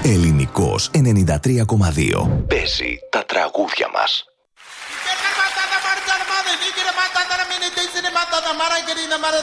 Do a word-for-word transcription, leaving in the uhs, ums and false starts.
Ελληνικός ενενήντα τρία κόμμα δύο. Παίζει τα τραγούδια μας. Mara